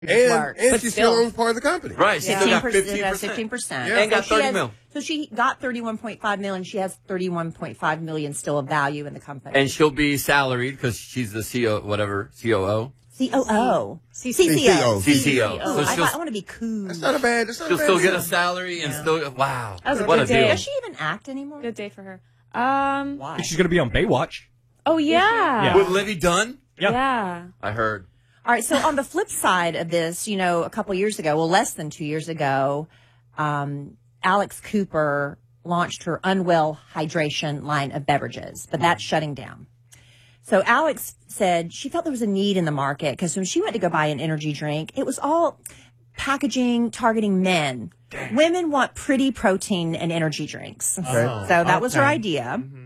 And she still owns part of the company. Right. She still got 15%. 15%. And got 30 mil. So she got 31.5 million. She has 31.5 million still of value in the company. And she'll be salaried because she's the COO. CCO. So I want to be cool. That's not a bad. She'll still get a salary and still. Wow. That was a what good a day. deal. Does she even act anymore? Good day for her. Why? She's going to be on Baywatch. Oh, yeah. With Livy Dunn? Yeah. I heard. All right. So on the flip side of this, a couple years ago, less than 2 years ago, Alex Cooper launched her Unwell Hydration line of beverages, but that's shutting down. So Alex said she felt there was a need in the market because when she went to go buy an energy drink, it was all packaging targeting men. Dang. Women want pretty protein and energy drinks. So that was her idea. Mm-hmm.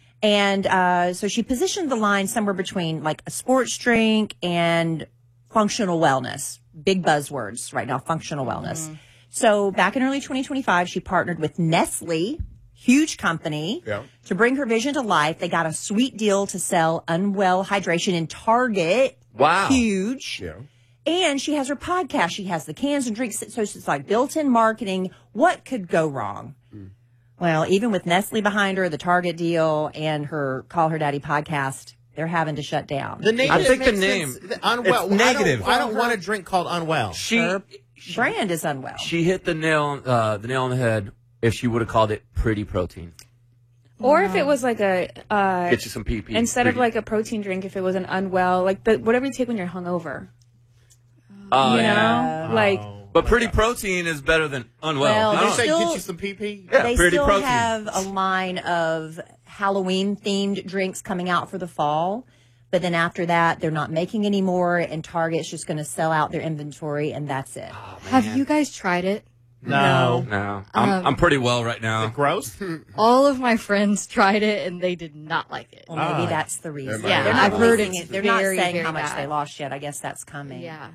And so she positioned the line somewhere between like a sports drink and functional wellness. Big buzzwords right now, functional wellness. Mm-hmm. So back in early 2025, she partnered with Nestle, huge company, to bring her vision to life. They got a sweet deal to sell Unwell Hydration in Target. Wow. Huge. Yeah. And she has her podcast. She has the cans and drinks. So it's like built-in marketing. What could go wrong? Well, even with Nestle behind her, the Target deal, and her Call Her Daddy podcast, they're having to shut down. The name. I think the name. Unwell. It's negative. I don't want a drink called Unwell. Her brand is Unwell. She hit the nail on the head if she would have called it Pretty Protein. Or if it was like a get you some PP instead of like a protein drink, if it was an Unwell, like whatever you take when you're hungover. Oh, you know? Like. But Pretty Protein is better than Unwell. Well, Did you say get you some PP? Yeah, they Pretty still Protein. have a line of Halloween-themed drinks coming out for the fall. But then after that, they're not making any more, and Target's just going to sell out their inventory, and that's it. Oh, Have you guys tried it? No. I'm pretty well right now. Is it gross? All of my friends tried it, and they did not like it. Well, maybe that's the reason. Yeah, they're not I've heard releasing it's They're not very, saying very how much bad. they lost yet. I guess that's coming. Yeah.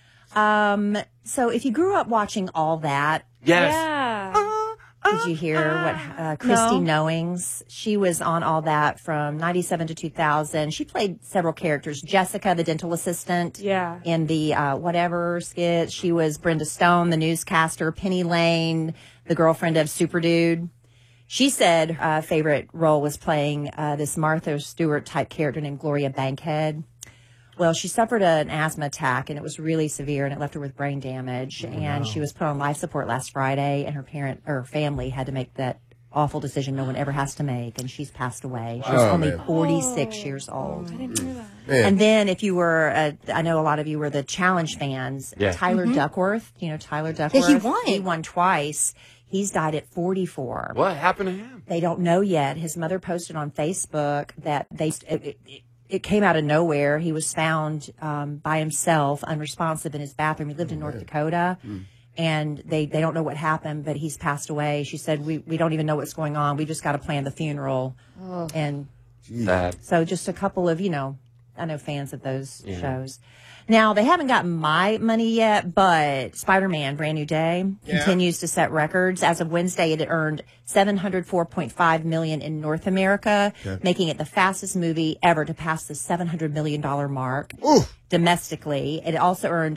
So if you grew up watching All That, Yes. Yeah. did you hear what Christy Knowings? She was on All That from 97 to 2000. She played several characters. Jessica, the dental assistant. Yeah. In the whatever skit. She was Brenda Stone, the newscaster. Penny Lane, the girlfriend of Super Dude. She said her favorite role was playing this Martha Stewart type character named Gloria Bankhead. Well, she suffered an asthma attack, and it was really severe, and it left her with brain damage. And she was put on life support last Friday, and her family had to make that awful decision no one ever has to make, and she's passed away. She was only 46 years old. I didn't hear that. Man. And then if you were, I know a lot of you were the Challenge fans, Tyler Duckworth, Tyler Duckworth. he won. He won twice. He's died at 44. What happened to him? They don't know yet. His mother posted on Facebook that it came out of nowhere. He was found by himself, unresponsive in his bathroom. He lived in North Dakota, and they don't know what happened, but he's passed away. She said, we don't even know what's going on. We just got to plan the funeral. And so just a couple of, I know fans of those shows. Now, they haven't gotten my money yet, but Spider-Man, Brand New Day, continues to set records. As of Wednesday, it had earned $704.5 million in North America, making it the fastest movie ever to pass the $700 million mark domestically. It also earned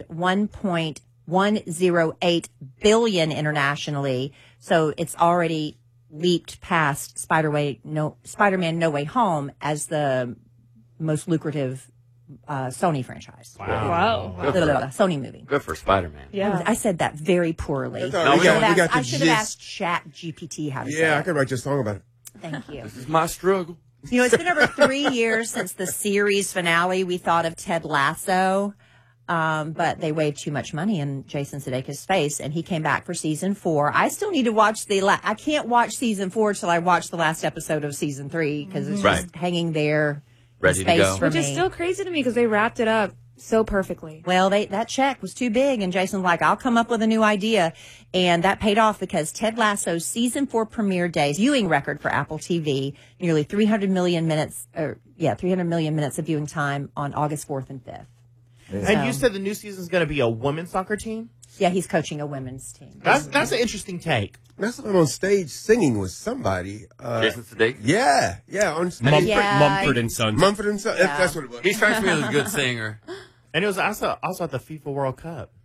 $1.108 billion internationally, so it's already leaped past Spider-Man No Way Home as the most lucrative Sony franchise. Wow. Sony movie. Good for Spider-Man. Yeah. I said that very poorly. We got I should have asked Chat GPT how to say it. I could write your song about it. Thank you. This is my struggle. It's been over 3 years since the series finale. We thought of Ted Lasso, but they waved too much money in Jason Sudeikis' face, and he came back for season 4. I still need to watch I can't watch season 4 till I watch the last episode of season 3 because it's just hanging there. Ready to go. Which is still crazy to me because they wrapped it up so perfectly. Well, that check was too big, and Jason's like, I'll come up with a new idea. And that paid off because Ted Lasso's season 4 premiere days, viewing record for Apple TV, nearly 300 million minutes of viewing time on August 4th and 5th. And you said the new season is going to be a women's soccer team? Yeah, he's coaching a women's team. That's an interesting take. That's him on stage singing with somebody. Jason Sudeikis? Yeah, on stage. Mumford and Sons. Mumford and Sons. Yeah. That's what it was. He strikes me as a good singer. And it was also at the FIFA World Cup.